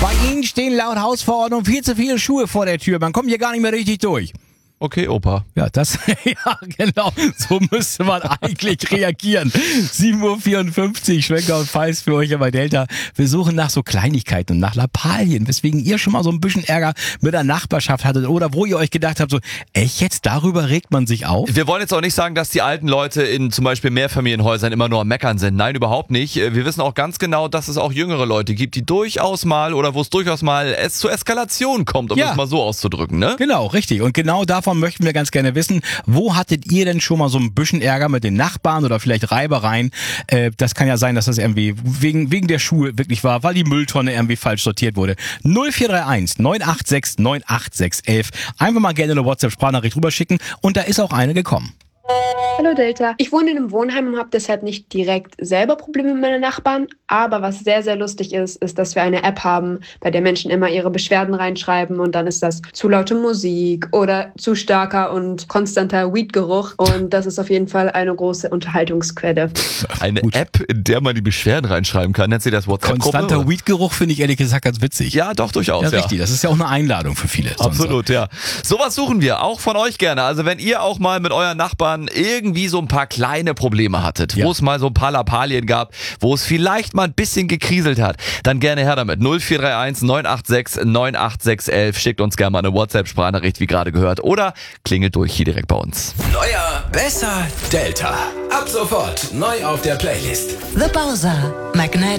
Bei Ihnen stehen laut Hausverordnung viel zu viele Schuhe vor der Tür. Man kommt hier gar nicht mehr richtig durch. Okay, Opa. Ja, ja, genau. So müsste man eigentlich reagieren. 7:54 Uhr, Schwenker und Pfeils für euch bei Delta. Wir suchen nach so Kleinigkeiten und nach Lappalien, weswegen ihr schon mal so ein bisschen Ärger mit der Nachbarschaft hattet oder wo ihr euch gedacht habt, so, echt jetzt, darüber regt man sich auf? Wir wollen jetzt auch nicht sagen, dass die alten Leute in zum Beispiel Mehrfamilienhäusern immer nur am Meckern sind. Nein, überhaupt nicht. Wir wissen auch ganz genau, dass es auch jüngere Leute gibt, die durchaus mal oder wo es durchaus mal zur Eskalation kommt, um das mal so auszudrücken, ne? Genau, richtig. Und genau davon möchten wir ganz gerne wissen, wo hattet ihr denn schon mal so ein bisschen Ärger mit den Nachbarn oder vielleicht Reibereien? Das kann ja sein, dass das irgendwie wegen der Schuhe wirklich war, weil die Mülltonne irgendwie falsch sortiert wurde. 0431 986 98611. Einfach mal gerne eine WhatsApp-Sprachnachricht rüberschicken und da ist auch eine gekommen. Hallo Delta. Ich wohne in einem Wohnheim und habe deshalb nicht direkt selber Probleme mit meinen Nachbarn. Aber was sehr, sehr lustig ist, dass wir eine App haben, bei der Menschen immer ihre Beschwerden reinschreiben und dann ist das zu laute Musik oder zu starker und konstanter Weedgeruch. Und das ist auf jeden Fall eine große Unterhaltungsquelle. Eine App, in der man die Beschwerden reinschreiben kann. Nennt sie das WhatsApp-Gruppe? Konstanter Weedgeruch finde ich ehrlich gesagt ganz witzig. Ja, doch, durchaus. Ja, richtig. Das ist ja auch eine Einladung für viele. Absolut, ja. Sowas suchen wir, auch von euch gerne. Also wenn ihr auch mal mit euren Nachbarn irgendwie so ein paar kleine Probleme hattet, wo es mal so ein paar Lappalien gab, wo es vielleicht mal ein bisschen gekriselt hat, dann gerne her damit. 0431 986 98611. Schickt uns gerne mal eine WhatsApp-Sprachnachricht, wie gerade gehört, oder klingelt durch hier direkt bei uns. Neuer, besser, Delta. Ab sofort neu auf der Playlist. The Bowser, Magnet.